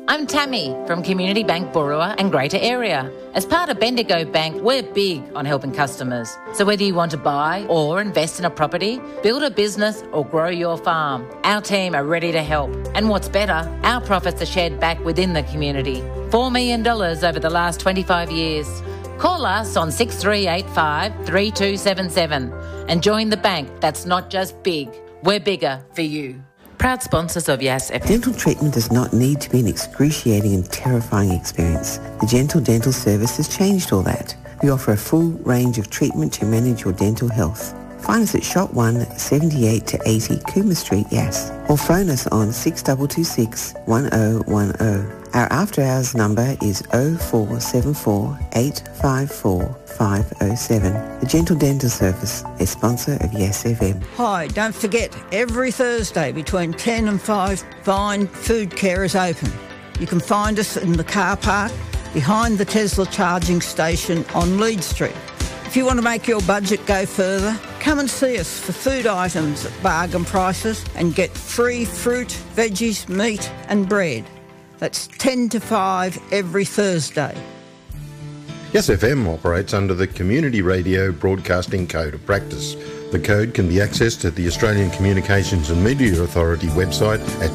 I'm Tammy from Community Bank Borua and Greater Area. As part of Bendigo Bank, we're big on helping customers. So whether you want to buy or invest in a property, build a business or grow your farm, our team are ready to help. And what's better, our profits are shared back within the community. $4 million over the last 25 years. Call us on 6385 3277 and join the bank that's not just big, we're bigger for you. Proud sponsors of Yes FM. Dental treatment does not need to be an excruciating and terrifying experience. The Gentle Dental Service has changed all that. We offer a full range of treatment to manage your dental health. Find us at Shop 1, 78 to 80 Cooma Street, Yass, or phone us on 6226 1010. Our after-hours number is 0474 854 507. The Gentle Dental Service, a sponsor of Yes FM. Hi, don't forget, every Thursday between 10 and 5, Vine Food Care is open. You can find us in the car park behind the Tesla charging station on Lead Street. If you want to make your budget go further, come and see us for food items at bargain prices and get free fruit, veggies, meat and bread. That's 10 to 5 every Thursday. Yes FM operates under the Community Radio Broadcasting Code of Practice. The code can be accessed at the Australian Communications and Media Authority website at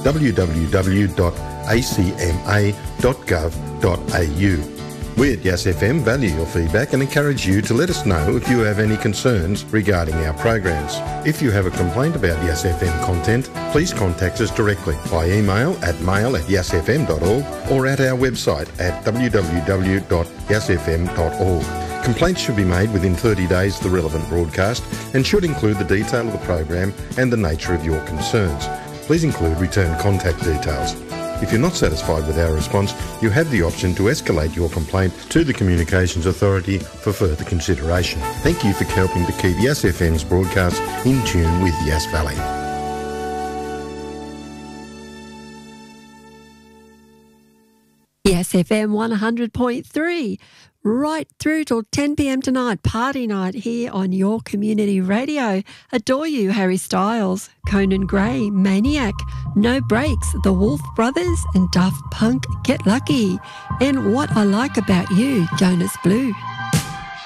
www.acma.gov.au. We at Yes FM value your feedback and encourage you to let us know if you have any concerns regarding our programs. If you have a complaint about Yes FM content, please contact us directly by email at mail@yesfm.org or at our website at www.yesfm.org. Complaints should be made within 30 days of the relevant broadcast and should include the detail of the program and the nature of your concerns. Please include return contact details. If you're not satisfied with our response, you have the option to escalate your complaint to the Communications Authority for further consideration. Thank you for helping to keep Yes FM's broadcasts in tune with Yass Valley. Yes FM 100.3, right through till 10 p.m. tonight, party night here on your community radio. Adore You, Harry Styles, Conan Gray, Maniac, No Breaks, The Wolf Brothers and Daft Punk, Get Lucky. And What I Like About You, Jonas Blue.